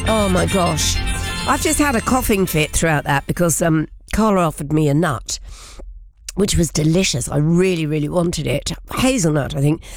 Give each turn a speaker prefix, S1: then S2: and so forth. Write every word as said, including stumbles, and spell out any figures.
S1: Oh my gosh. I've just had a coughing fit throughout that because um, Carla offered me a nut, which was delicious. I really, really wanted it. Hazelnut, I think.